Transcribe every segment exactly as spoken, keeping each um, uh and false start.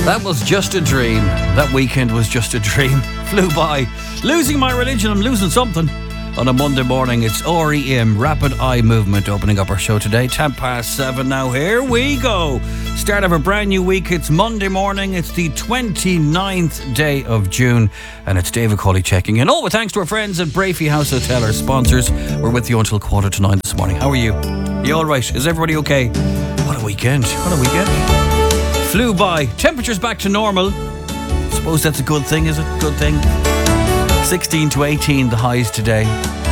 That was just a dream. That weekend was just a dream. Flew by. Losing my religion, I'm losing something. On a Monday morning, it's R E M, Rapid Eye Movement, opening up our show today. ten past seven now. Here we go. Start of a brand new week. It's Monday morning. It's the twenty-ninth day of June. And it's David Cawley checking in. All with thanks to our friends at Brafey House Hotel, our sponsors. We're with you until quarter to nine this morning. How are you? You all right? Is everybody okay? What a weekend. What a weekend. Flew by. Temperatures back to normal. Suppose that's a good thing, is it? Good thing. sixteen to eighteen the highs today.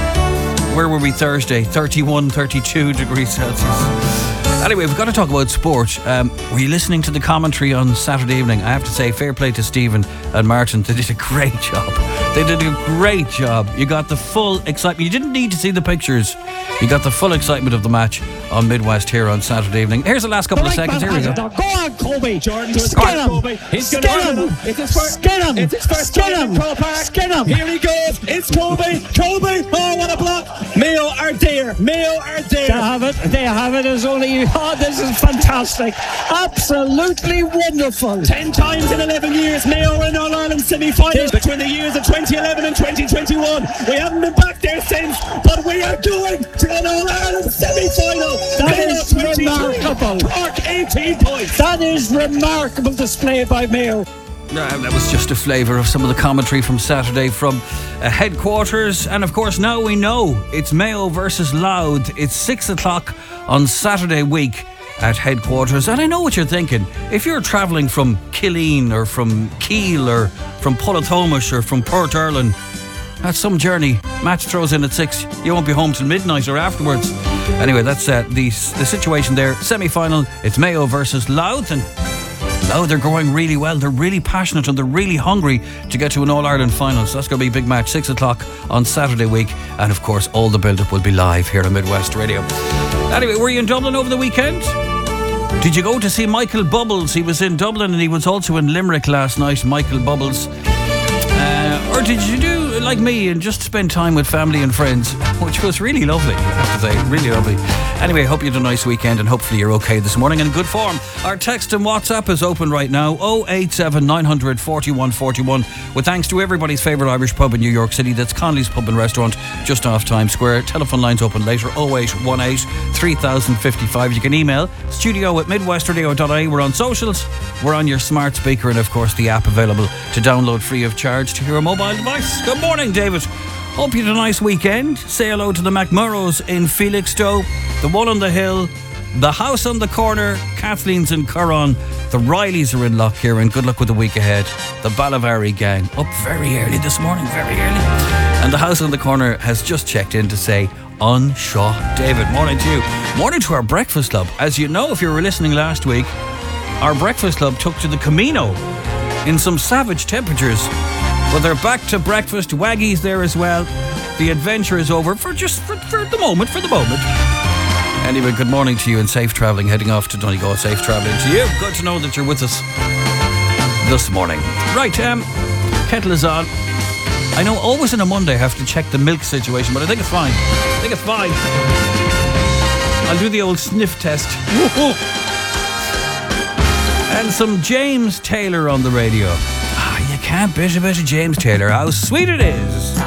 Where were we Thursday? thirty-one, thirty-two degrees Celsius. Anyway, we've got to talk about sport. Um, were you listening to the commentary on Saturday evening? I have to say, fair play to Stephen and Martin. They did a great job. They did a great job. You got the full excitement. You didn't need to see the pictures. You got the full excitement of the match on Midwest here on Saturday evening. Here's the last couple of seconds. Here we go. Go on, Colby. Jordan to his Skin him. Colby. He's going Skin to him. It's his first. Skin him. It's his first Skin game him. in Croke Park. Skin him. Here he goes. It's Colby. Colby. Oh, what a block. Mayo are there. Mayo are there. They have it. They have it. It's only. Oh, this is fantastic. Absolutely wonderful. Ten times in eleven years, Mayo are in All Ireland semi-finals between the years of twenty eleven and twenty twenty-one. We haven't been back there since, but we are going to an All Ireland semi-final. That is remarkable. Cork eighteen points. That is remarkable display by Mayo. Uh, that was just a flavour of some of the commentary from Saturday from uh, headquarters. And of course, now we know it's Mayo versus Louth. It's six o'clock on Saturday week at headquarters. And I know what you're thinking. If you're travelling from Killeen or from Kiel or from Pullatomish or from Port Ireland, that's some journey. Match throws in at six. You won't be home till midnight or afterwards. Anyway, that's uh, the, the situation there. Semi-final, it's Mayo versus Louth. And Louth, they're going really well. They're really passionate and they're really hungry to get to an All-Ireland final. So that's going to be a big match. six o'clock on Saturday week. And of course, all the build-up will be live here on Midwest Radio. Anyway, were you in Dublin over the weekend? Did you go to see Michael Bubbles? He was in Dublin and he was also in Limerick last night, Michael Bubbles. Uh, or did you do like me and just spend time with family and friends, which was really lovely, I have to say, really lovely. Anyway, hope you had a nice weekend and hopefully you're okay this morning and in good form. Our text and WhatsApp is open right now, oh eight seven nine hundred forty-one forty-one, with thanks to everybody's favourite Irish pub in New York City. That's Connolly's Pub and Restaurant, just off Times Square. Telephone lines open later, oh eight one eight, three thousand fifty-five. You can email studio at midwestradio dot I E. We're on socials, we're on your smart speaker, and of course the app available to download free of charge to your mobile device. Good morning, David. Hope you had a nice weekend. Say hello to the McMurrows in Felixstowe, the one on the hill, the house on the corner, Kathleen's in Curran, the Rileys are in Lough and good luck with the week ahead. The Balavari gang up very early this morning, very early. And the house on the corner has just checked in to say, on Shaw. David, morning to you. Morning to our breakfast club. As you know, if you were listening last week, our breakfast club took to the Camino in some savage temperatures. But they're back to breakfast. Waggy's there as well. The adventure is over for just for, for the moment, for the moment. Anyway, good morning to you and safe travelling. Heading off to Donegal. Safe travelling to you. Good to know that you're with us this morning. Right, um, kettle is on. I know always on a Monday I have to check the milk situation, but I think it's fine. I think it's fine. I'll do the old sniff test. And some James Taylor on the radio. Ah, you can't bitch about a James Taylor. How sweet it is.